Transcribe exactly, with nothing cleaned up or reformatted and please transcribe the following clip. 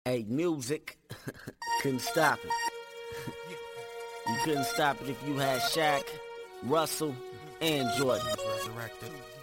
Hey, music, couldn't stop it. You couldn't stop it if you had Shaq, Russell, and Jordan. Resurrected.